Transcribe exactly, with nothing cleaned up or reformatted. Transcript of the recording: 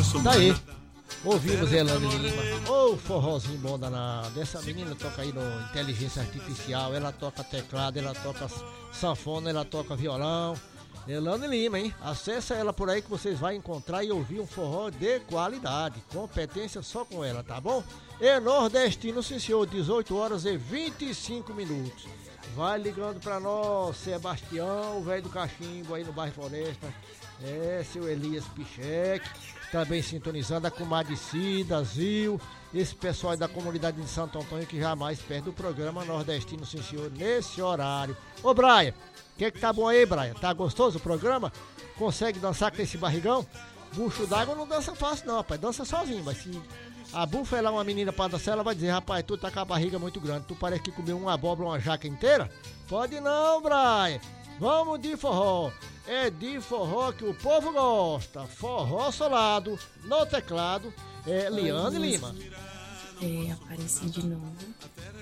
Daí, ouvimos Elane Lima. Ô, oh, forrozinho bom danado. Essa menina toca aí no Inteligência Artificial. Ela toca teclado, ela toca sanfona, ela toca violão. Elane Lima, hein? Acessa ela por aí que vocês vão encontrar e ouvir um forró de qualidade. Competência só com ela, tá bom? É nordestino, sim senhor, dezoito horas e vinte e cinco minutos. Vai ligando pra nós, Sebastião, o velho do cachimbo aí no bairro Floresta. É, seu Elias Picheque, também sintonizando a comadre Cida, Zil, esse pessoal aí da comunidade de Santo Antônio que jamais perde o programa nordestino, sim senhor, nesse horário. Ô, Braia, o que que tá bom aí, Braia? Tá gostoso o programa? Consegue dançar com esse barrigão? Bucho d'água não dança fácil não, rapaz, dança sozinho, mas se a bufa é lá uma menina pra dançar, ela vai dizer, rapaz, tu tá com a barriga muito grande, tu parece que comeu uma abóbora, uma jaca inteira? Pode não, Braia, vamos de forró. É de forró que o povo gosta. Forró solado, no teclado, é Liane Lima. É, apareci de novo.